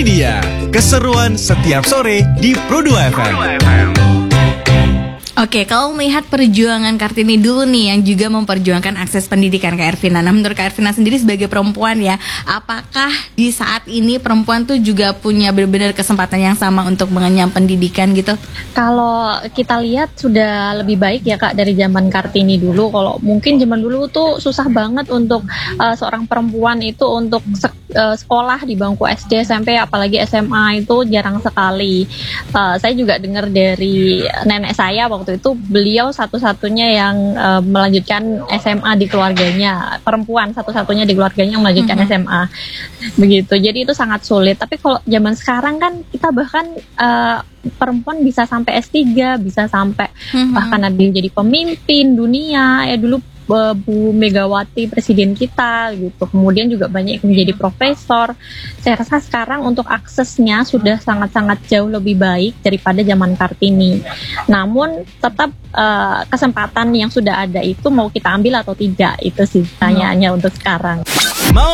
Ini dia keseruan setiap sore di Pro2 FM. Oke, kalau melihat perjuangan Kartini dulu nih yang juga memperjuangkan akses pendidikan Kak Ervina. Nah, menurut Kak Ervina sendiri sebagai perempuan ya, apakah di saat ini perempuan tuh juga punya benar-benar kesempatan yang sama untuk mengenyam pendidikan gitu? Kalau kita lihat sudah lebih baik ya Kak dari zaman Kartini dulu. Kalau mungkin zaman dulu tuh susah banget untuk seorang perempuan itu untuk sekolah di bangku SD, SMP, apalagi SMA itu jarang sekali. Saya juga dengar dari nenek saya waktu itu, beliau satu-satunya yang melanjutkan SMA di keluarganya, perempuan satu-satunya di keluarganya yang melanjutkan SMA. Begitu. Jadi itu sangat sulit. Tapi kalau zaman sekarang kan kita bahkan perempuan bisa sampai S3, bisa sampai bahkan ada yang jadi pemimpin dunia ya dulu. Bu Megawati presiden kita gitu, kemudian juga banyak yang menjadi profesor. Saya rasa sekarang untuk aksesnya sudah sangat-sangat jauh lebih baik daripada zaman Kartini. Namun tetap kesempatan yang sudah ada itu mau kita ambil atau tidak, itu sih pertanyaannya untuk sekarang.